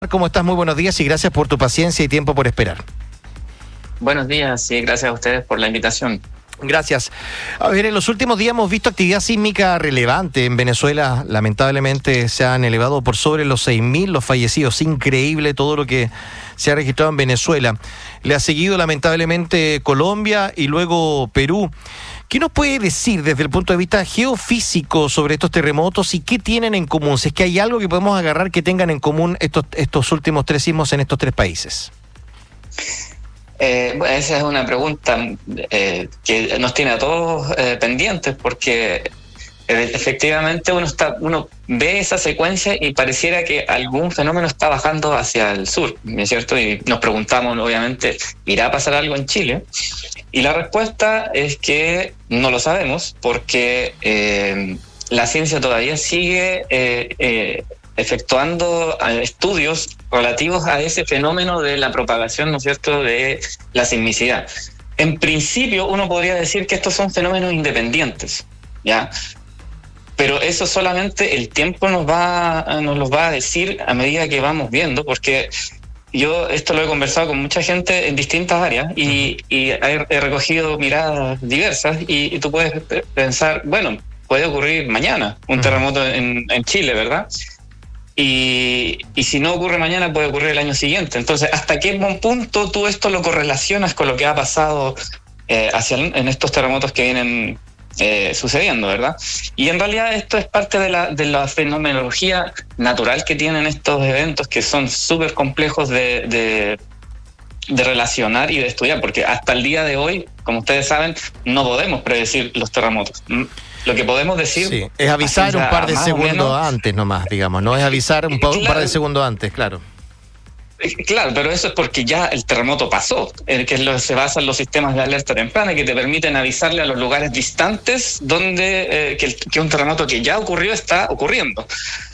¿Cómo estás? Muy buenos días y gracias por tu paciencia y tiempo por esperar. Buenos días, sí, gracias a ustedes por la invitación. Gracias. A ver, en los últimos días hemos visto actividad sísmica relevante en Venezuela. Lamentablemente se han elevado por sobre los 6.000 los fallecidos. Increíble todo lo que se ha registrado en Venezuela. Le ha seguido lamentablemente Colombia y luego Perú. ¿Qué nos puede decir desde el punto de vista geofísico sobre estos terremotos y qué tienen en común? Si es que hay algo que podemos agarrar que tengan en común estos últimos tres sismos en estos tres países. Bueno, esa es una pregunta que nos tiene a todos pendientes, porque efectivamente uno ve esa secuencia y pareciera que algún fenómeno está bajando hacia el sur, ¿no es cierto? Y nos preguntamos, obviamente, ¿irá a pasar algo en Chile? Y la respuesta es que no lo sabemos, porque la ciencia todavía sigue efectuando estudios relativos a ese fenómeno de la propagación, ¿no es cierto?, de la sismicidad. En principio, uno podría decir que estos son fenómenos independientes, ¿ya? Pero eso solamente el tiempo nos los va a decir a medida que vamos viendo, porque yo esto lo he conversado con mucha gente en distintas áreas y he recogido miradas diversas y tú puedes pensar, bueno, puede ocurrir mañana un terremoto en Chile, ¿verdad? Y si no ocurre mañana, puede ocurrir el año siguiente. Entonces, ¿hasta qué punto tú esto lo correlacionas con lo que ha pasado en estos terremotos que vienen sucediendo, ¿verdad? Y en realidad esto es parte de la fenomenología natural que tienen estos eventos, que son súper complejos de relacionar y de estudiar, porque hasta el día de hoy, como ustedes saben, no podemos predecir los terremotos. Lo que podemos decir... Sí, es avisar un par de segundos antes nomás, digamos, ¿no? Es avisar un par de segundos antes, claro. Claro, pero eso es porque ya el terremoto pasó, que se basa en los sistemas de alerta temprana que te permiten avisarle a los lugares distantes donde que un terremoto que ya ocurrió está ocurriendo.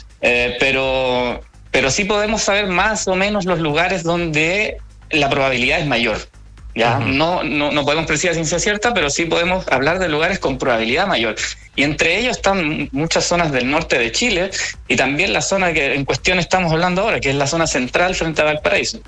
Pero sí podemos saber más o menos los lugares donde la probabilidad es mayor. ¿Ya? No podemos predecir a ciencia cierta, pero sí podemos hablar de lugares con probabilidad mayor. Y entre ellos están muchas zonas del norte de Chile y también la zona que en cuestión estamos hablando ahora, que es la zona central frente a Valparaíso.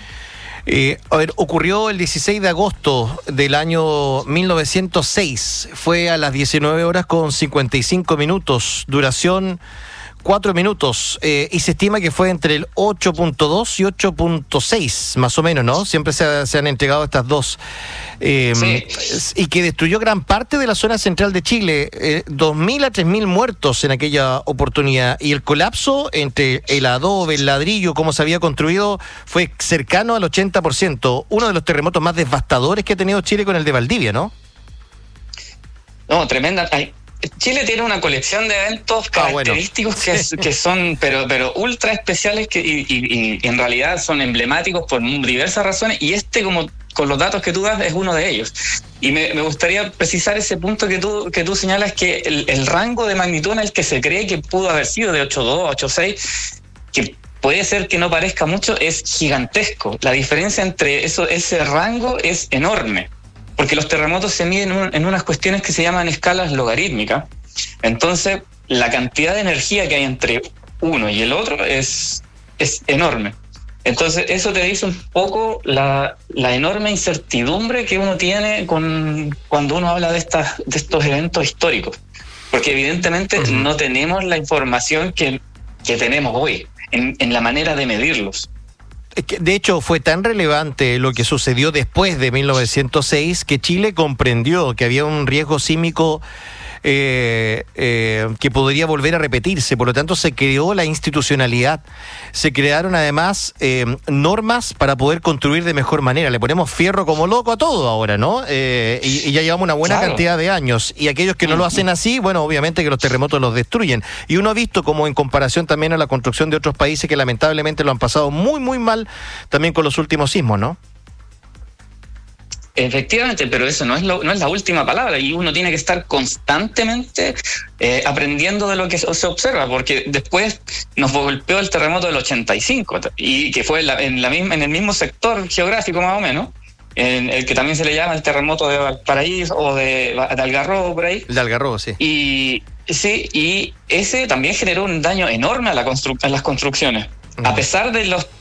Ocurrió el 16 de agosto del año 1906. Fue a las 19 horas con 55 minutos, duración 4 minutos, y se estima que fue entre el 8.2 y 8.6, más o menos, ¿no? Siempre se han entregado estas dos. Sí. Y que destruyó gran parte de la zona central de Chile, 2.000 a 3.000 muertos en aquella oportunidad. Y el colapso entre el adobe, el ladrillo, como se había construido, fue cercano al 80%. Uno de los terremotos más devastadores que ha tenido Chile con el de Valdivia, ¿no? No, tremenda. Chile tiene una colección de eventos característicos que son pero ultra especiales y en realidad son emblemáticos por diversas razones, y como con los datos que tú das es uno de ellos. Y me gustaría precisar ese punto que tú señalas, que el rango de magnitud en el que se cree que pudo haber sido de 8.2 a 8.6, que puede ser que no parezca mucho, es gigantesco. La diferencia entre ese rango es enorme, porque los terremotos se miden en unas cuestiones que se llaman escalas logarítmicas. Entonces, la cantidad de energía que hay entre uno y el otro es enorme. Entonces, eso te dice un poco la enorme incertidumbre que uno tiene cuando uno habla de estos eventos históricos. Porque evidentemente no tenemos la información que tenemos hoy en la manera de medirlos. De hecho, fue tan relevante lo que sucedió después de 1906 que Chile comprendió que había un riesgo sísmico que podría volver a repetirse. Por lo tanto, se creó la institucionalidad. Se crearon además normas para poder construir de mejor manera. Le ponemos fierro como loco a todo ahora, ¿no? Y ya llevamos una buena cantidad de años. Y aquellos que no lo hacen así, bueno, obviamente que los terremotos los destruyen. Y uno ha visto como en comparación también a la construcción de otros países que lamentablemente lo han pasado muy, muy mal también con los últimos sismos, ¿no? Efectivamente, pero eso no es la última palabra, y uno tiene que estar constantemente aprendiendo de lo que se observa, porque después nos golpeó el terremoto del 85 y que fue en el mismo sector geográfico más o menos, en el que también se le llama el terremoto de Valparaíso o de Algarrobo, por ahí. El de Algarrobo, sí. Y ese también generó un daño enorme a las construcciones. A pesar de los